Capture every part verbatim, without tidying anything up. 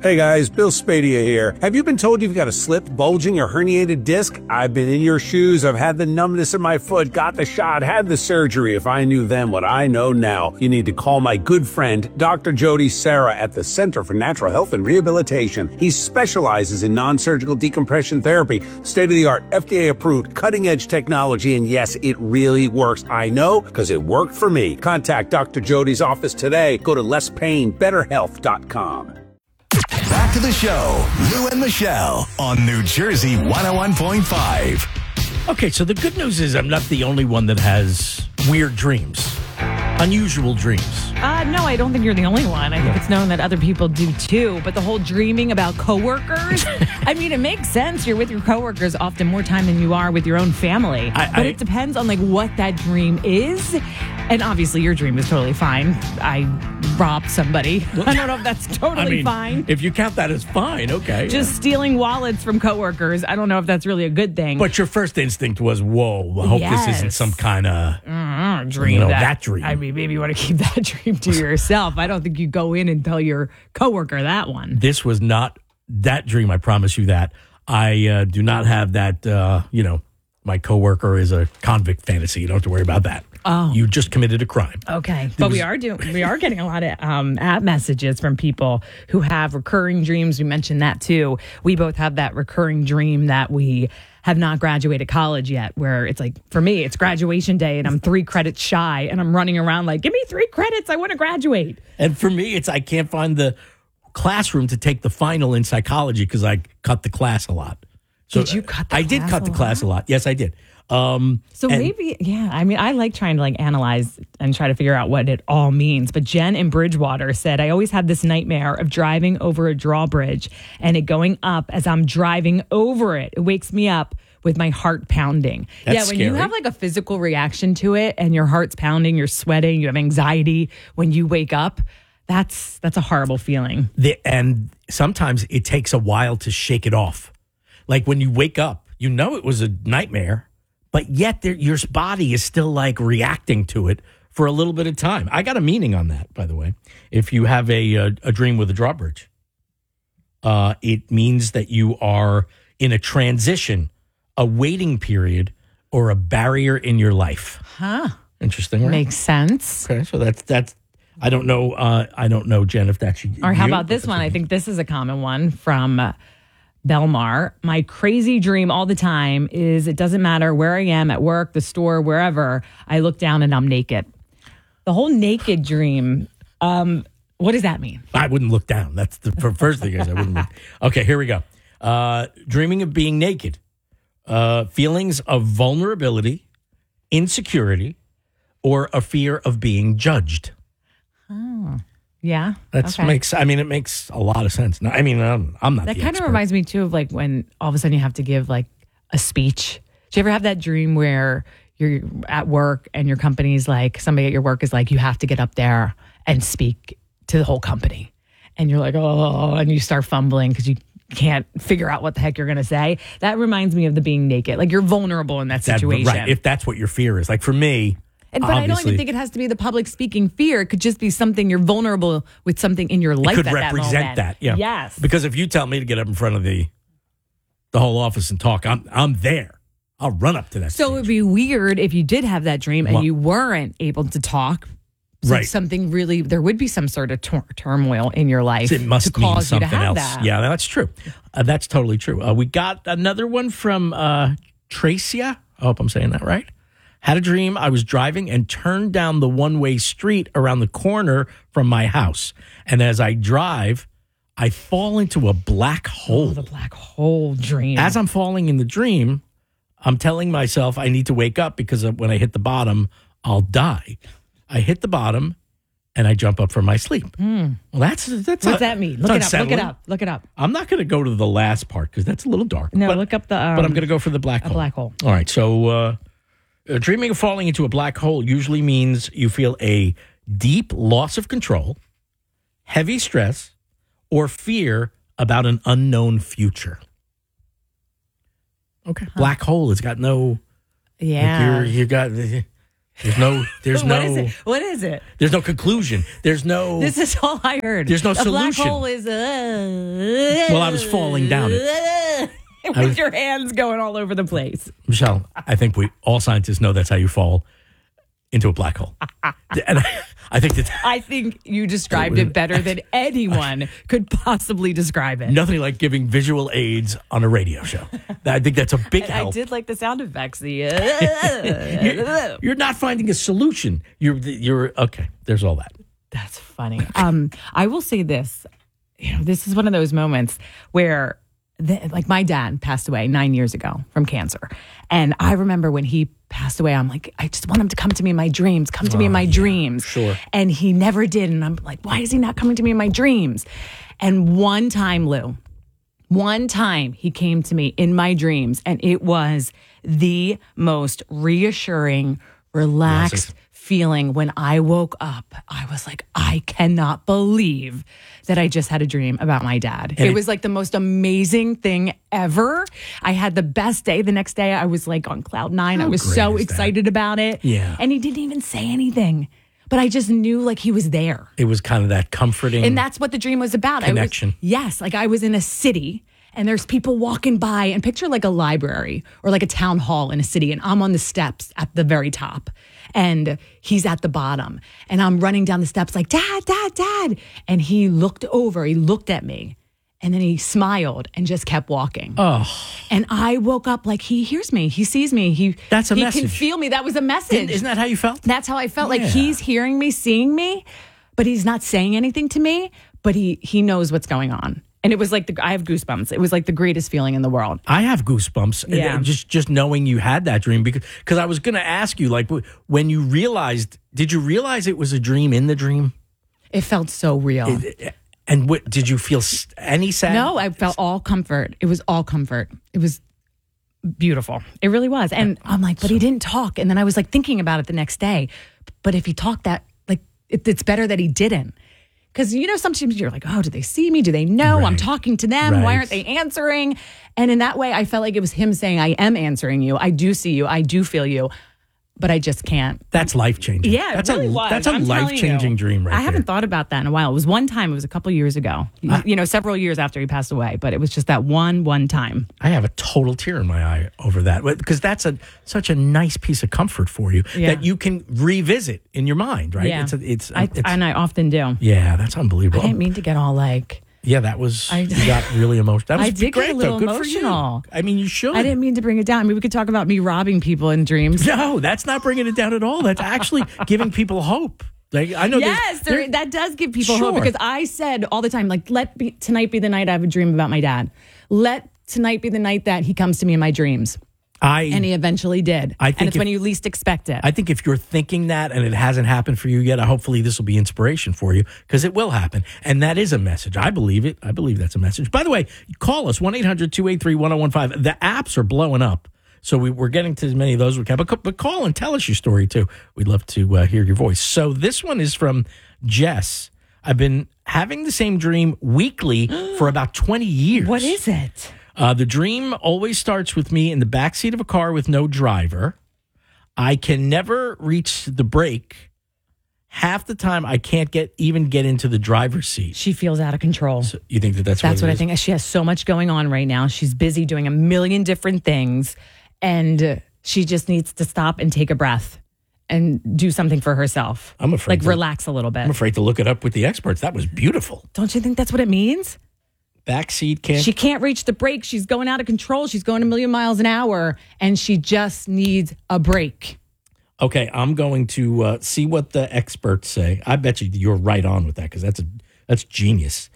Hey guys, Bill Spadia here. Have you been told you've got a slipped, bulging, or herniated disc? I've been in your shoes. I've had the numbness in my foot, got the shot, had the surgery. If I knew then what I know now, you need to call my good friend, Doctor Jody Serra at the Center for Natural Health and Rehabilitation. He specializes in non-surgical decompression therapy, state-of-the-art, F D A-approved, cutting-edge technology, and yes, it really works. I know, because it worked for me. Contact Doctor Jody's office today. Go to less pain better health dot com. Back to the show, Lou and Michelle on New Jersey one oh one point five. Okay, so the good news is I'm not the only one that has weird dreams, unusual dreams. Uh, no, I don't think you're the only one. I think it's known that other people do too. But the whole dreaming about coworkers, I mean, it makes sense. You're with your coworkers often more time than you are with your own family. I, but I, it depends on like what that dream is. And obviously your dream is totally fine. I robbed somebody. I don't know if that's totally I mean, fine. If you count that as fine, okay. Just yeah. stealing wallets from coworkers. I don't know if that's really a good thing. But your first instinct was, whoa, I hope yes. this isn't some kind of mm-hmm. dream. You know, that, that dream. I mean, maybe you want to keep that dream to yourself. I don't think you go in and tell your coworker that one. This was not that dream, I promise you that. I uh, do not have that, uh, you know, my coworker is a convict fantasy. You don't have to worry about that. Oh. You just committed a crime. Okay. But was, we are doing we are getting a lot of um, app messages from people who have recurring dreams. We mentioned that too. We both have that recurring dream that we have not graduated college yet, where it's like, for me, it's graduation day and I'm three credits shy and I'm running around like, give me three credits. I want to graduate. And for me, it's I can't find the classroom to take the final in psychology because I cut the class a lot. So did you cut the I class did cut a the lot? class a lot. Yes, I did. Um, so and, maybe, yeah, I mean, I like trying to like analyze and try to figure out what it all means. But Jen in Bridgewater said, I always had this nightmare of driving over a drawbridge and it going up as I'm driving over it. It wakes me up with my heart pounding. That's yeah, when scary. you have like a physical reaction to it and your heart's pounding, you're sweating, you have anxiety when you wake up, that's that's a horrible feeling. The, and sometimes it takes a while to shake it off. Like when you wake up, you know it was a nightmare, but yet there, your body is still like reacting to it for a little bit of time. I got a meaning on that, by the way. If you have a a, a dream with a drawbridge, uh, it means that you are in a transition, a waiting period, or a barrier in your life. Huh. Interesting, right? Makes sense. Okay, so that's that's. I don't know. Uh, I don't know, Jen, if that's you. Or how about this one? I think this is a common one from Uh, Belmar. My crazy dream all the time is it doesn't matter where I am, at work, the store, wherever, I look down and I'm naked. The whole naked dream, um, what does that mean? I wouldn't look down. That's the first thing is I wouldn't look. Okay, here we go. Uh, dreaming of being naked. Uh, feelings of vulnerability, insecurity, or a fear of being judged. Oh. Yeah. That okay. makes, I mean, it makes a lot of sense. No, I mean, I'm, I'm not That the kind of expert. reminds me, too, of like when all of a sudden you have to give like a speech. Do you ever have that dream where you're at work and your company's like, somebody at your work is like, you have to get up there and speak to the whole company. And you're like, oh, and you start fumbling because you can't figure out what the heck you're going to say. That reminds me of the being naked. Like you're vulnerable in that situation. That, right. If that's what your fear is. Like for me, And, but I don't even think it has to be the public speaking fear. It could just be something you're vulnerable with something in your life it could at represent that moment. that. Yeah. Yes. Because if you tell me to get up in front of the the whole office and talk, I'm I'm there. I'll run up to that. So stage. it would be weird if you did have that dream and Well, you weren't able to talk. So right. Something really, there would be some sort of tur- turmoil in your life. It must to mean cause something you to have else. That. Yeah, that's true. Uh, that's totally true. Uh, we got another one from uh, Tracia. I hope I'm saying that right. Had a dream I was driving and turned down the one-way street around the corner from my house. And as I drive, I fall into a black hole. Oh, the black hole dream. As I'm falling in the dream, I'm telling myself I need to wake up because when I hit the bottom, I'll die. I hit the bottom and I jump up from my sleep. Mm. Well, that's that's What's a, that mean? Look it up. Look it up. Look it up. I'm not going to go to the last part because that's a little dark. No, but, look up the. Um, but I'm going to go for the black a hole. black hole. All right. So, uh, uh, dreaming of falling into a black hole usually means you feel a deep loss of control, heavy stress, or fear about an unknown future. Okay. Huh. Black hole has got no. Yeah. Like you're, you got. There's no, there's What no, is it? What is it? there's no conclusion. There's no. This is all I heard. There's no a solution. black hole is. Uh, Well, I was falling down it. with was- your hands going all over the place. Michelle, I think we all scientists know that's how you fall into a black hole. And I, I think that I think you described it better than anyone could possibly describe it. nothing like giving visual aids on a radio show. I think that's a big And help. I did like the sound effects. The uh, You're, you're not finding a solution. You're you're okay. There's all that. That's funny. Um, I will say this. You know, this is one of those moments where, the, like, my dad passed away nine years ago from cancer, and I remember when he passed away, I'm like, I just want him to come to me in my dreams. Come to me in my dreams. sure. And he never did, and I'm like, why is he not coming to me in my dreams? And one time, Lou, one time he came to me in my dreams, and it was the most reassuring, relaxed Yes, feeling. When I woke up, I was like, I cannot believe that I just had a dream about my dad. It, And it- was like the most amazing thing ever. I had the best day. The next day, I was like on cloud nine. I How was great so is that? excited about it. Yeah. And he didn't even say anything, but I just knew like he was there. It was kind of that comforting. And that's what the dream was about. Connection. I was, yes, like I was in a city and there's people walking by, and picture like a library or like a town hall in a city, and I'm on the steps at the very top and he's at the bottom, and I'm running down the steps like, Dad, Dad, Dad. And he looked over, he looked at me, and then he smiled and just kept walking. Oh, And I woke up like, he hears me, he sees me, he, That's a he can message. feel me. That was a message. isn't that how you felt? That's how I felt. Like Yeah. he's hearing me, seeing me, but he's not saying anything to me, but he he knows what's going on. And it was like, the I have goosebumps. It was like the greatest feeling in the world. I have goosebumps. and- Yeah. and just just knowing you had that dream, because because I was going to ask you, like, wh- when you realized, did you realize it was a dream in the dream? It felt so real. And what did you feel? s- Any sad? No, I felt all comfort. It was all comfort. It was beautiful. It really was. And I'm like, but he didn't talk. And then I was like thinking about it the next day. But if he talked, that, like, it, it's better that he didn't. Because, you know, sometimes you're like, oh, do they see me? Do they know I'm Right. talking to them? Why Right. aren't they answering? And in that way, I felt like it was him saying, I am answering you. I do see you. I do feel you. But I just can't. That's life changing. Yeah, that's it really a was. that's a I'm telling life changing you. dream, right I haven't there. thought about that in a while. It was one time. It was a couple years ago. you know, several years after he passed away. But it was just that one, one time. I have a total tear in my eye over that, because that's a such a nice piece of comfort for you Yeah. that you can revisit in your mind, right? Yeah, It's a, it's, I, it's and I often do. yeah, that's unbelievable. I didn't mean to get all like. Yeah, that was. I- you got really emotional. That was I did get great, a little though. Good for you. emotional. I mean, you should. I didn't mean to bring it down. I mean, we could talk about me robbing people in dreams. No, that's not bringing it down at all. That's actually giving people hope. Like, I know. there's- Yes, there, there- that does give people hope, Sure. because I said all the time, like, let be, tonight be the night I have a dream about my dad. Let tonight be the night that he comes to me in my dreams. I And he eventually did. I think and it's if- when you least expect it. I think if you're thinking that and it hasn't happened for you yet, hopefully this will be inspiration for you, because it will happen. And that is a message. I believe it. I believe that's a message. By the way, call us, one eight hundred two eight three one oh one five. The apps are blowing up. So we, we're getting to as many of those as we can. But, but call and tell us your story, too. We'd love to uh, hear your voice. So this one is from Jess. I've been having the same dream weekly for about twenty years. What is it? Uh, the dream always starts with me in the backseat of a car with no driver. I can never reach the brake. Half the time, I can't get even get into the driver's seat. She feels out of control. So you think that that's That's what, what it I is? think. She has so much going on right now. She's busy doing a million different things, and uh, she just needs to stop and take a breath and do something for herself. I'm afraid Like, to- relax a little bit. I'm afraid to look it up with the experts. That was beautiful. Don't you think that's what it means? Backseat can't. She can't reach the brake. She's going out of control. She's going a million miles an hour, and she just needs a break. Okay, I'm going to uh, see what the experts say. I bet you you're right on with that, because that's a that's genius.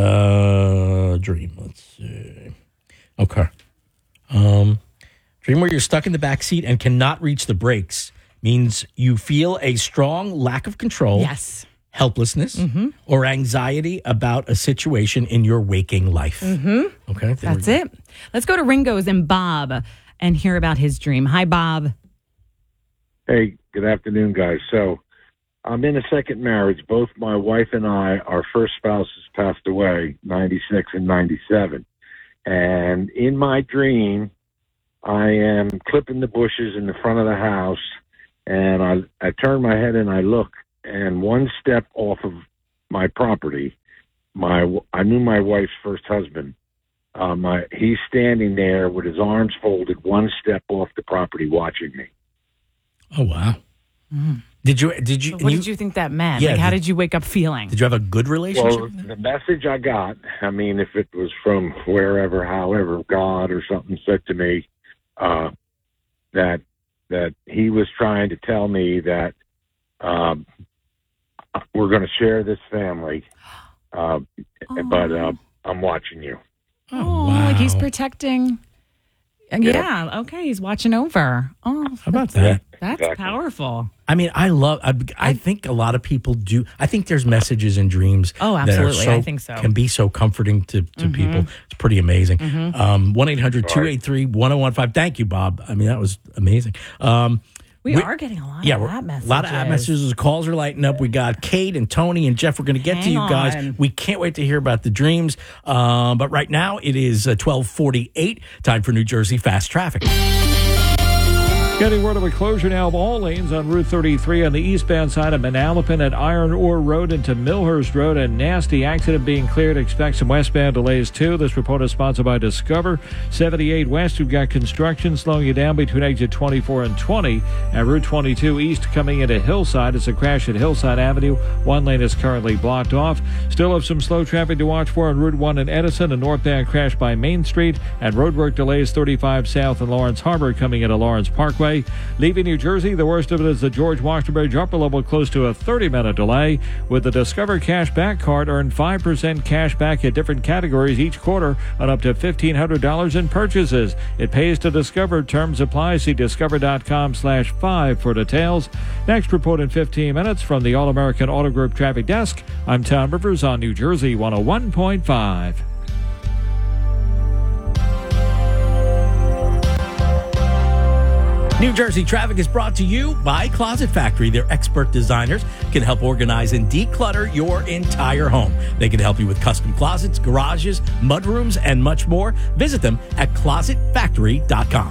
Uh, dream. Let's see. Okay. Um, dream where you're stuck in the back seat and cannot reach the brakes means you feel a strong lack of control, Yes. helplessness, or anxiety about a situation in your waking life. Mm-hmm. Okay, there we That's go. it. Let's go to Ringo's and Bob and hear about his dream. Hi, Bob. Hey, good afternoon, guys. So I'm in a second marriage. Both my wife and I, our first spouses passed away, ninety-six and ninety-seven. And in my dream, I am clipping the bushes in the front of the house, and I I turn my head and I look, and one step off of my property, my I knew my wife's first husband. Uh, my he's standing there with his arms folded, one step off the property, watching me. Oh wow! Mm. Did you did you? But what you, did you think that meant? Yeah, like, how did, did you wake up feeling? Did you have a good relationship? Well, the message I got, I mean, if it was from wherever, however, God or something said to me uh, that that he was trying to tell me that um, we're going to share this family, uh, oh. but uh, I'm watching you. Oh, wow. Like he's protecting. Yeah. yeah. Okay. He's watching over. Oh, how about that? That's exactly. powerful. I mean, I love. I, I think a lot of people do. I think there's messages in dreams. Oh, absolutely. That are so, I think so. Can be so comforting to, to mm-hmm. people. It's pretty amazing. Mm-hmm. Um, one eight hundred two eight three one zero one five. Thank you, Bob. I mean, that was amazing. Um, we, we are getting a lot yeah, of app messages. A lot of app messages. Calls are lighting up. We got Kate and Tony and Jeff. We're going to get Hang to you guys. on. We can't wait to hear about the dreams. Um, but right now it is uh, twelve forty-eight. Time for New Jersey Fast Traffic. Getting word of a closure now of all lanes on Route thirty-three on the eastbound side of Manalapan at Iron Ore Road into Millhurst Road. A nasty accident being cleared. Expect some westbound delays too. This report is sponsored by Discover. seventy-eight west, we've got construction slowing you down between exit twenty-four and twenty. And Route twenty-two east coming into Hillside. It's a crash at Hillside Avenue. One lane is currently blocked off. Still have some slow traffic to watch for on Route one in Edison. A northbound crash by Main Street. And roadwork delays thirty-five south in Lawrence Harbor coming into Lawrence Parkway. Leaving New Jersey, the worst of it is the George Washington Bridge upper level, close to a thirty-minute delay. With the Discover Cash Back card, earn five percent cash back at different categories each quarter on up to fifteen hundred dollars in purchases. It pays to Discover. Terms apply. See discover.com slash five for details. Next report in fifteen minutes from the All-American Auto Group Traffic Desk. I'm Tom Rivers on New Jersey one oh one point five. New Jersey Traffic is brought to you by Closet Factory. Their expert designers can help organize and declutter your entire home. They can help you with custom closets, garages, mudrooms, and much more. Visit them at closet factory dot com.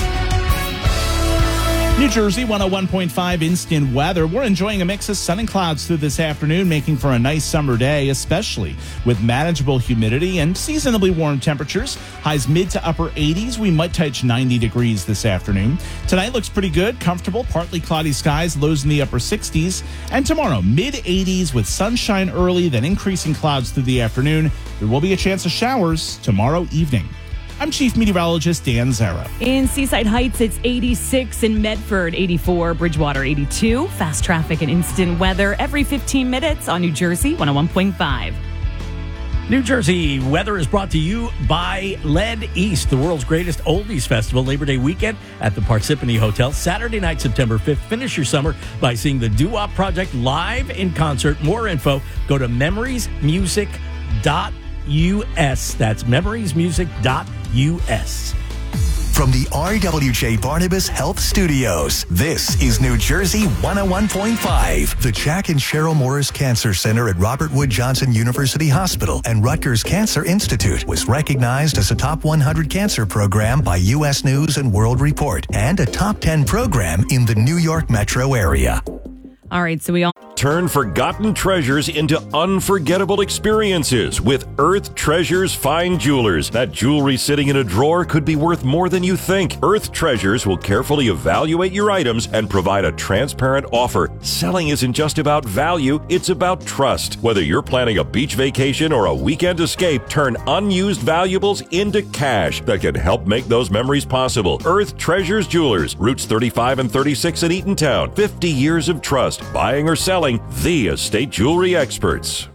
New Jersey one oh one point five instant weather. We're enjoying a mix of sun and clouds through this afternoon, making for a nice summer day, especially with manageable humidity and seasonably warm temperatures. Highs mid to upper eighties. We might touch ninety degrees this afternoon. Tonight looks pretty good, comfortable, partly cloudy skies, lows in the upper sixties. And tomorrow, mid eighties with sunshine early, then increasing clouds through the afternoon. There will be a chance of showers tomorrow evening. I'm Chief Meteorologist Dan Zara. In Seaside Heights, it's eighty-six. In Medford, eighty-four. Bridgewater, eighty-two. Fast traffic and instant weather every fifteen minutes on New Jersey one oh one point five. New Jersey weather is brought to you by Lead East, the world's greatest oldies festival, Labor Day weekend at the Parsippany Hotel. Saturday night, September fifth. Finish your summer by seeing the Doo-Wop Project live in concert. More info, go to memories music dot U S. That's memories music dot U S. From the R W J Barnabas Health Studios, this is New Jersey one oh one point five. The Jack and Cheryl Morris Cancer Center at Robert Wood Johnson University Hospital and Rutgers Cancer Institute was recognized as a top one hundred cancer program by U S News and World Report and a top ten program in the New York metro area. All right, so we all turn forgotten treasures into unforgettable experiences with Earth Treasures Fine Jewelers. That jewelry sitting in a drawer could be worth more than you think. Earth Treasures will carefully evaluate your items and provide a transparent offer. Selling isn't just about value, it's about trust. Whether you're planning a beach vacation or a weekend escape, turn unused valuables into cash that can help make those memories possible. Earth Treasures Jewelers, routes thirty-five and thirty-six in Eatontown. fifty years of trust. Buying or selling, the estate jewelry experts.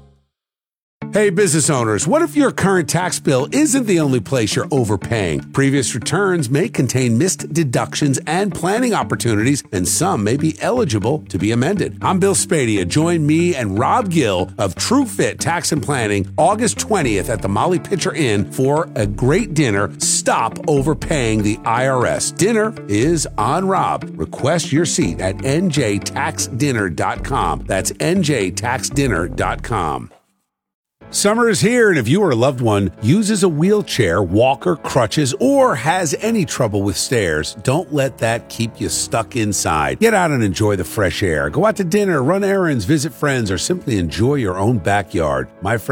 Hey, business owners, what if your current tax bill isn't the only place you're overpaying? Previous returns may contain missed deductions and planning opportunities, and some may be eligible to be amended. I'm Bill Spadia. Join me and Rob Gill of TrueFit Tax and Planning August twentieth at the Molly Pitcher Inn for a great dinner. Stop overpaying the I R S. Dinner is on Rob. Request your seat at N J tax dinner dot com. That's N J tax dinner dot com. Summer is here, and if you or a loved one uses a wheelchair, walker, crutches, or has any trouble with stairs, don't let that keep you stuck inside. Get out and enjoy the fresh air. Go out to dinner, run errands, visit friends, or simply enjoy your own backyard. My friend